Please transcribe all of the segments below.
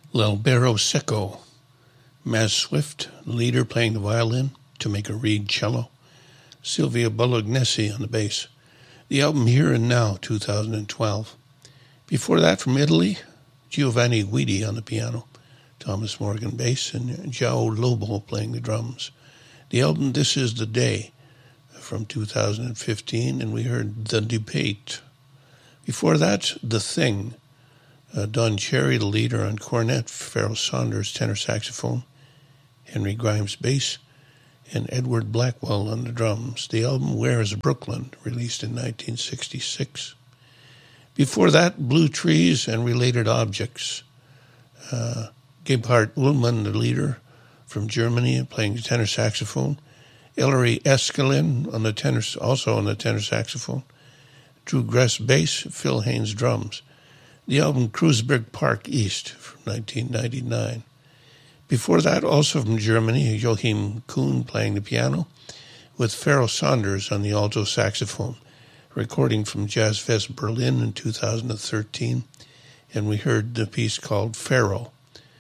L'Albero Secco, Maz Swift, leader playing the violin, Tamika Reed cello, Sylvia Bolognesi on the bass. The album Here and Now, 2012. Before that, from Italy, Giovanni Guidi on the piano, Thomas Morgan bass, and João Lobo playing the drums. The album This Is the Day from 2015, and we heard The Debate. Before that, The Thing, Don Cherry, the leader on cornet, Pharoah Saunders tenor saxophone, Henry Grimes bass, and Edward Blackwell on the drums. The album Where is Brooklyn, released in 1966. Before that, Blue Trees and Related Objects. Gebhard Ullmann, the leader from Germany, playing the tenor saxophone. Ellery Eskelin on the tenor, also on the tenor saxophone. Drew Gress bass, Phil Haynes drums. The album Kreuzberg Park East from 1999. Before that, also from Germany, Joachim Kuhn playing the piano, with Pharoah Saunders on the alto saxophone, recording from Jazz Fest Berlin in 2013, and we heard the piece called Pharaoh.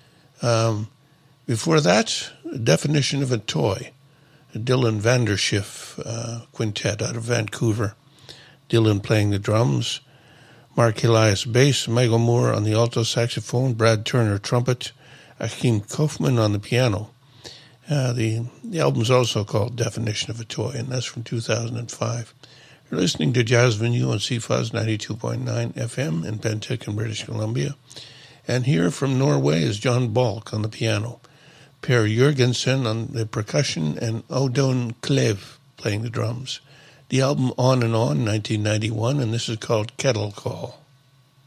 Before that, Definition of a Toy, Dylan Vanderschiff quintet out of Vancouver. Dylan playing the drums, Mark Elias bass, Michael Moore on the alto saxophone, Brad Turner trumpet, Achim Kaufman on the piano. The album's also called Definition of a Toy, and that's from 2005. You're listening to Jazz Venue on CFUZ 92.9 FM in Penticton, British Columbia. And here from Norway is John Balk on the piano, Per Jørgensen on the percussion, and Odon Klev playing the drums. The album On and On, 1991, and this is called Kettle Call.